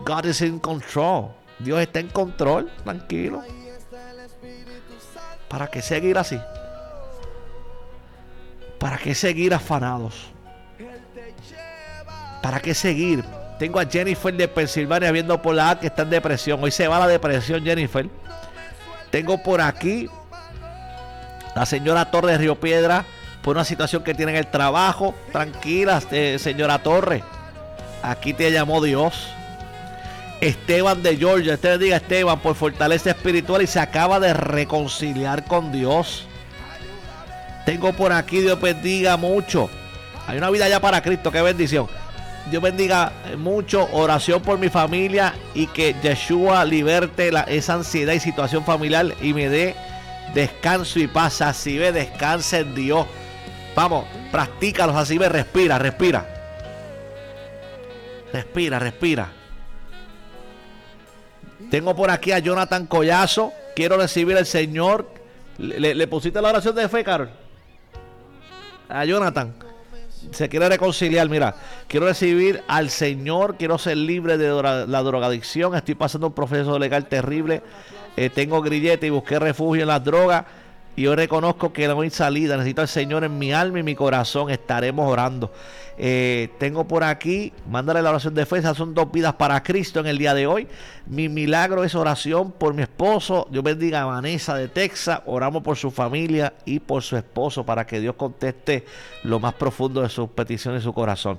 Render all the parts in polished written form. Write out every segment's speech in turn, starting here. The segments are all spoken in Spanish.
God is in control. Dios está en control, tranquilo. ¿Para qué seguir así? ¿Para qué seguir afanados? ¿Para qué seguir? Tengo a Jennifer de Pensilvania viendo por la A que está en depresión. Hoy se va la depresión, Jennifer. Tengo por aquí la señora Torres de Río Piedra por una situación que tiene en el trabajo. Tranquila, señora Torres. Aquí te llamó Dios. Esteban de Georgia. Usted diga, Esteban, por fortaleza espiritual y se acaba de reconciliar con Dios. Tengo por aquí, Dios bendiga mucho. Hay una vida ya para Cristo, qué bendición. Dios bendiga mucho, oración por mi familia y que Yeshua liberte esa ansiedad y situación familiar y me dé descanso y paz. Así ve, descansa en Dios. Vamos, practícalos, así ve, respira. Respira. Tengo por aquí a Jonathan Collazo. Quiero recibir al Señor. ¿Le pusiste la oración de fe, Carol? A Jonathan. Se quiere reconciliar. Mira, quiero recibir al Señor. Quiero ser libre de la drogadicción. Estoy pasando un proceso legal terrible. Tengo grillete y busqué refugio en las drogas. Y hoy reconozco que no hay salida. Necesito al Señor en mi alma y mi corazón. Estaremos orando. Tengo por aquí, mándale la oración de fe. Esas son 2 vidas para Cristo en el día de hoy. Mi milagro es oración por mi esposo. Dios bendiga a Vanessa de Texas. Oramos por su familia y por su esposo para que Dios conteste lo más profundo de sus peticiones y su corazón.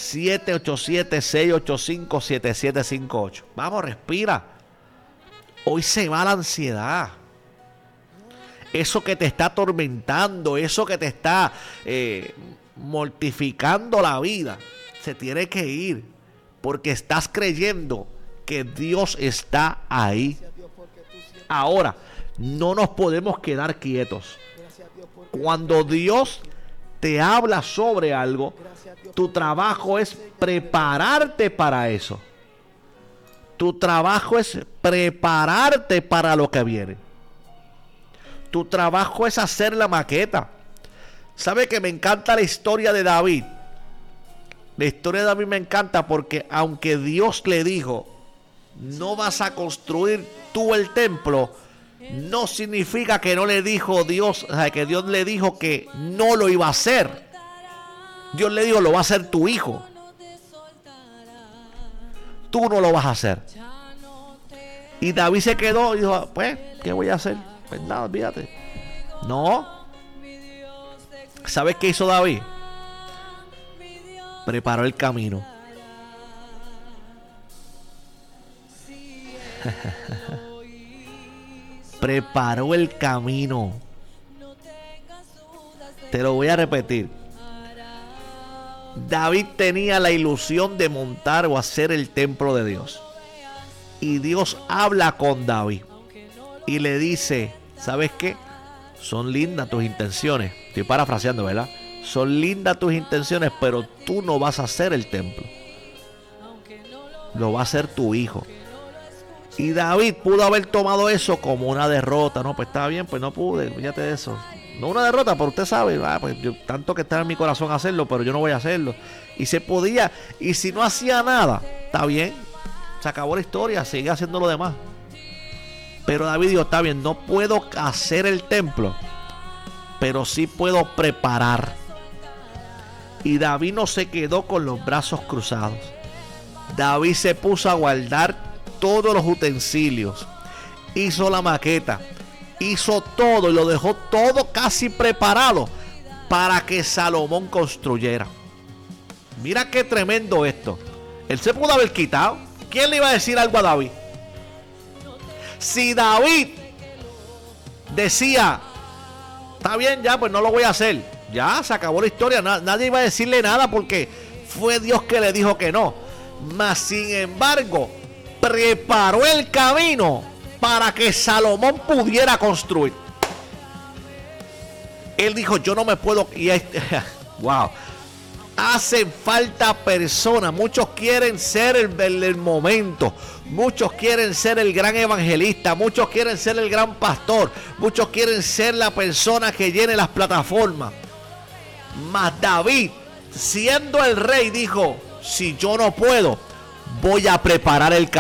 787-685-7758. Vamos, respira. Hoy se va la ansiedad. Eso que te está atormentando, eso que te está mortificando la vida, se tiene que ir, porque estás creyendo que Dios está ahí. Ahora, no nos podemos quedar quietos. Cuando Dios te habla sobre algo, tu trabajo es prepararte para eso. Tu trabajo es prepararte para lo que viene. Tu trabajo es hacer la maqueta. ¿Sabe que me encanta la historia de David? La historia de David me encanta porque aunque Dios le dijo, no vas a construir tú el templo, no significa que no le dijo Dios, o sea, que Dios le dijo que no lo iba a hacer. Dios le dijo, lo va a hacer tu hijo. Tú no lo vas a hacer. Y David se quedó y dijo, pues, ¿qué voy a hacer? Pues nada, olvídate. No. ¿Sabes qué hizo David? Preparó el camino. Preparó el camino. Te lo voy a repetir. David tenía la ilusión de montar o hacer el templo de Dios. Y Dios habla con David y le dice, ¿sabes qué? Son lindas tus intenciones. Estoy parafraseando, ¿verdad? Son lindas tus intenciones, pero tú no vas a hacer el templo. Lo va a hacer tu hijo. Y David pudo haber tomado eso como una derrota. No, pues está bien, pues no pude. Fíjate de eso. No una derrota, pero usted sabe, pues yo, tanto que está en mi corazón hacerlo, pero yo no voy a hacerlo. Y se podía, y si no hacía nada, está bien. Se acabó la historia, sigue haciendo lo demás. Pero David dijo, está bien, no puedo hacer el templo, pero sí puedo preparar. Y David no se quedó con los brazos cruzados. David se puso a guardar todos los utensilios. Hizo la maqueta. Hizo todo y lo dejó todo casi preparado para que Salomón construyera. Mira qué tremendo esto. Él se pudo haber quitado. ¿Quién le iba a decir algo a David? Si David decía, está bien ya, pues no lo voy a hacer, ya se acabó la historia, nadie iba a decirle nada porque fue Dios que le dijo que no. Mas sin embargo, preparó el camino para que Salomón pudiera construir. Él dijo, yo no me puedo... wow. Hacen falta personas. Muchos quieren ser el momento. Muchos quieren ser el gran evangelista. Muchos quieren ser el gran pastor. Muchos quieren ser la persona que llene las plataformas. Mas David, siendo el rey, dijo, si yo no puedo, voy a preparar el camino.